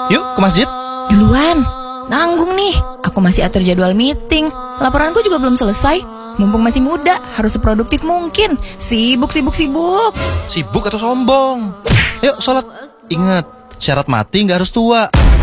Yuk ke masjid. Duluan, nanggung nih. Aku masih atur jadwal meeting. Laporanku juga belum selesai. Mumpung masih muda, harus seproduktif mungkin. Sibuk. Sibuk atau sombong? Yuk sholat. Ingat, syarat mati nggak harus tua.